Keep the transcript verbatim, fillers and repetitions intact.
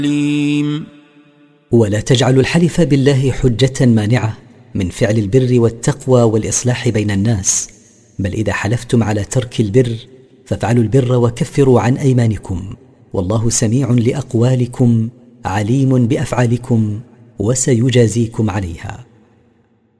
ولا تجعلوا الحلف بالله حجة مانعة من فعل البر والتقوى والإصلاح بين الناس، بل إذا حلفتم على ترك البر فافعلوا البر وكفروا عن أيمانكم، والله سميع لأقوالكم عليم بأفعالكم وسيجازيكم عليها.